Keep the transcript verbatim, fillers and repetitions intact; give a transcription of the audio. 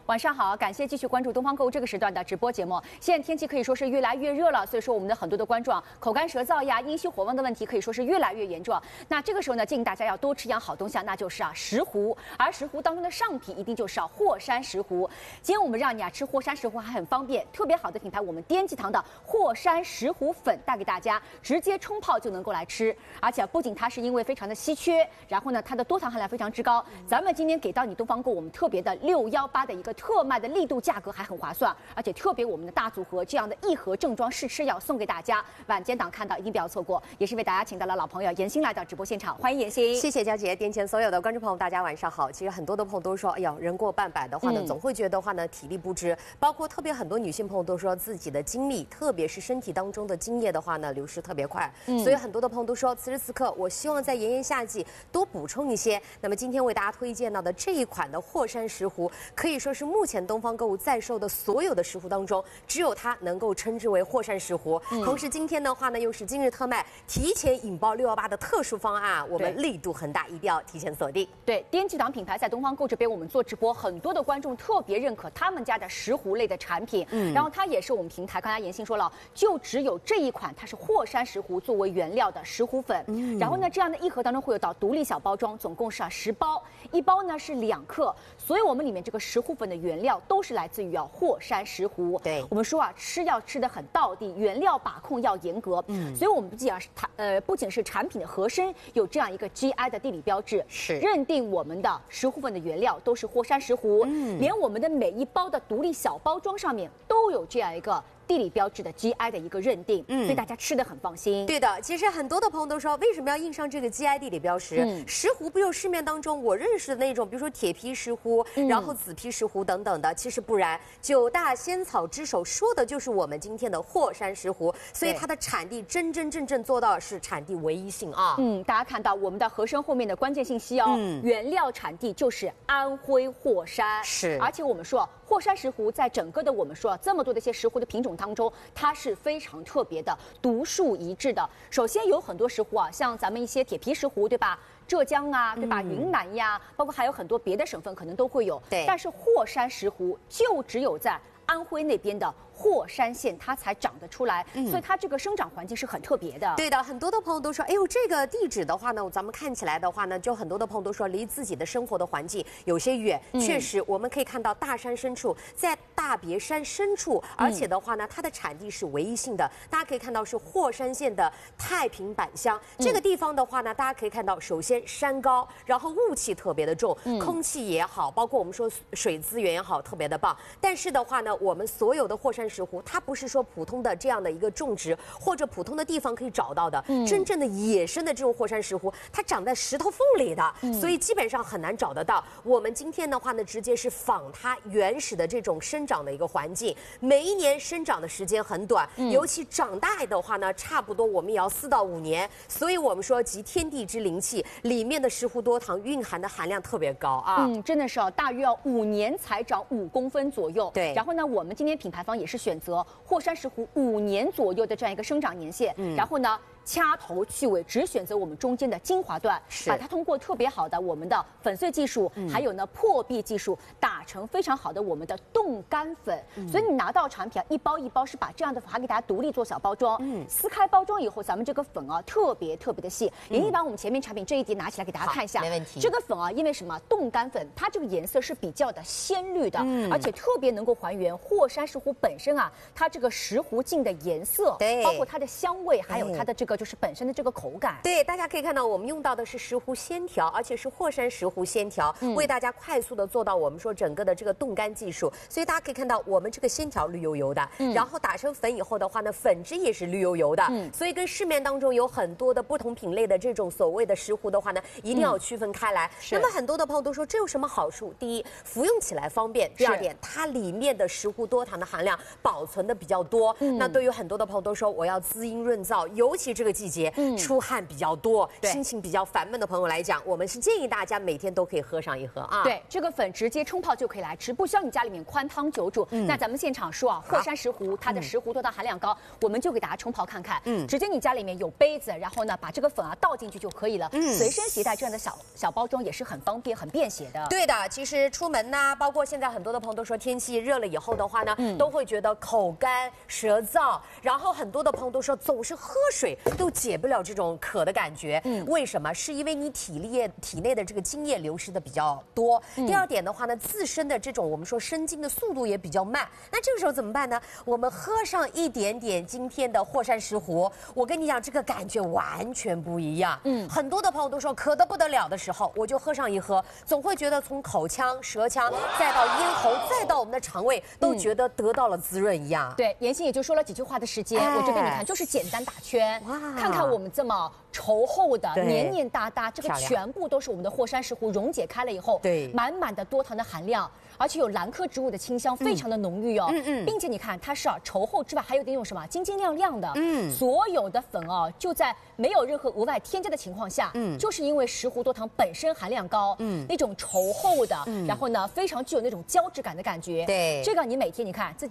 晚上好，感谢继续关注东方购物这个时段的直播节目。现在天气可以说是越来越热了，所以说我们的很多的观众口干舌燥呀、阴虚火旺的问题可以说是越来越严重。那这个时候呢，建议大家要多吃一样好东西啊，那就是啊石斛。而石斛当中的上品一定就是啊霍山石斛。今天我们让你啊吃霍山石斛还很方便，特别好的品牌我们滇记堂的霍山石斛粉带给大家，直接冲泡就能够来吃。而且不仅它是因为非常的稀缺，然后呢它的多糖含量非常之高，咱们今天给到你东方购我们特别的六一八的一个特卖的力度，价格还很划算，而且特别我们的大组合这样的一盒正装试吃药送给大家，晚间档看到一定不要错过。也是为大家请到了老朋友严欣来到直播现场，欢迎严欣。 谢谢佳姐，点前所有的观众朋友，大家晚上好。其实很多的朋友都说，哎呀，人过半百的话呢，嗯、总会觉得话呢体力不支，包括特别很多女性朋友都说自己的精力，特别是身体当中的精液的话呢流失特别快，嗯、所以很多的朋友都说，此时此刻我希望在炎炎夏季多补充一些。那么今天为大家推荐到的这一款的霍山石斛，可以说是目前东方购物在售的所有的石斛当中，只有它能够称之为霍山石斛。嗯、同时今天的话呢，又是今日特卖，提前引爆六一八的特殊方案，我们力度很大，一定要提前锁定。 对，滇记堂品牌在东方购这边我们做直播，很多的观众特别认可他们家的石斛类的产品。嗯，然后它也是我们平台，刚才严欣说了，就只有这一款，它是霍山石斛作为原料的石斛粉。嗯，然后呢，这样的一盒当中会有到独立小包装，总共是啊十包，一包呢是两克，所以我们里面这个石斛粉的原料都是来自于啊霍山石斛。 对， 我们说啊，吃要吃得很道地，原料把控要严格。嗯，所以我们不仅啊是它呃不仅是产品的盒身有这样一个 G I 的地理标志， 是认定我们的石斛粉的原料都是霍山石斛，嗯，连我们的每一包的独立小包装上面都有这样一个地理标志的 G I 的一个认定，嗯，所以大家吃得很放心。 对的，其实很多的朋友都说，为什么要印上这个 G I 地理标识？嗯、石斛不就市面当中我认识的那种，比如说铁皮石斛，嗯、然后紫皮石斛等等的，其实不然。九大仙草之首说的就是我们今天的霍山石斛，所以它的产地真真正正做到是产地唯一性啊。 嗯，大家看到我们的盒身后面的关键信息哦，嗯、原料产地就是安徽霍山， 是， 而且我们说霍山石斛在整个的我们说这么多的一些石斛的品种当中，它是非常特别的，独树一帜的。首先有很多石斛啊，像咱们一些铁皮石斛，对吧？浙江啊，对吧？嗯、云南呀，包括还有很多别的省份可能都会有。 对， 但是霍山石斛就只有在安徽那边的霍山县它才长得出来，嗯、所以它这个生长环境是很特别的。 对的，很多的朋友都说，哎呦，这个地址的话呢，咱们看起来的话呢，就很多的朋友都说离自己的生活的环境有些远。嗯、确实，我们可以看到大山深处，在大别山深处，而且的话呢，它的产地是唯一性的。大家可以看到是霍山县的太平坂乡、嗯、这个地方的话呢，大家可以看到，首先山高，然后雾气特别的重，嗯、空气也好，包括我们说水资源也好，特别的棒。但是的话呢，我们所有的霍山石斛，它不是说普通的这样的一个种植或者普通的地方可以找到的，嗯、真正的野生的这种霍山石斛，它长在石头缝里的，嗯、所以基本上很难找得到。我们今天的话呢，直接是仿它原始的这种生长的一个环境，每一年生长的时间很短，嗯、尤其长大的话呢，差不多我们也要四到五年。所以我们说集天地之灵气，里面的石斛多糖蕴含的含量特别高啊， 嗯，真的是哦，大约要五年才长五公分左右。 对， 然后呢，我们今天品牌方也是选择霍山石斛五年左右的这样一个生长年限，嗯、然后呢，掐头去尾，只选择我们中间的精华段，把它通过特别好的我们的粉碎技术，嗯、还有呢破壁技术，打成非常好的我们的冻干粉。嗯、所以你拿到产品啊，一包一包是把这样的粉还给大家独立做小包装，嗯、撕开包装以后，咱们这个粉啊特别特别的细。也一把我们前面产品这一叠拿起来给大家看一下， 没问题。 这个粉啊，因为什么？冻干粉它这个颜色是比较的鲜绿的，嗯、而且特别能够还原霍山石斛本身啊，它这个石斛茎的颜色， 对， 包括它的香味，还有它的这个就是本身的这个口感。 对，大家可以看到我们用到的是石斛鲜条，而且是霍山石斛鲜条，嗯、为大家快速的做到我们说整个的这个冻干技术。所以大家可以看到我们这个鲜条绿油油的，嗯、然后打成粉以后的话呢，粉质也是绿油油的。嗯、所以跟市面当中有很多的不同品类的这种所谓的石斛的话呢，一定要区分开来。嗯、那么很多的朋友都说这有什么好处？第一，服用起来方便；第二点，它里面的石斛多糖的含量保存的比较多。嗯、那对于很多的朋友都说我要滋阴润燥，尤其这个这个季节，嗯，出汗比较多，心情比较烦闷的朋友来讲，我们是建议大家每天都可以喝上一盒啊。 对，这个粉直接冲泡就可以来吃，不需要你家里面宽汤久煮。嗯、那咱们现场说啊，鹤山石斛它的石斛多糖含量高，嗯、我们就给大家冲泡看看。嗯，直接你家里面有杯子，然后呢把这个粉啊倒进去就可以了。嗯，随身携带这样的小小包装也是很方便、很便携的。 对的，其实出门呢，包括现在很多的朋友都说天气热了以后的话呢，嗯、都会觉得口干舌燥，然后很多的朋友都说总是喝水都解不了这种渴的感觉。嗯，为什么？是因为你体力体内的这个津液流失的比较多。嗯、第二点的话呢，自身的这种我们说生津的速度也比较慢。那这个时候怎么办呢？我们喝上一点点今天的霍山石斛，我跟你讲，这个感觉完全不一样。嗯，很多的朋友都说渴得不得了的时候，我就喝上一喝，总会觉得从口腔、舌腔，再到咽喉，再到我们的肠胃，都觉得得到了滋润一样。 嗯、对，妍希也就说了几句话的时间，哎、我这边你看就是简单打圈，哇，看看我们这么稠厚的、黏黏哒哒，这个全部都是我们的霍山石斛溶解开了以后，对，满满的多糖的含量。而且有兰科植物的清香，非常的浓郁哦。嗯嗯，并且你看它是啊稠厚之外，还有那种什么晶晶亮亮的。嗯，所有的粉哦，就在没有任何额外添加的情况下，嗯，就是因为石斛多糖本身含量高，嗯，那种稠厚的，嗯、然后呢非常具有那种胶质感的感觉。对，这个你每天你看自己。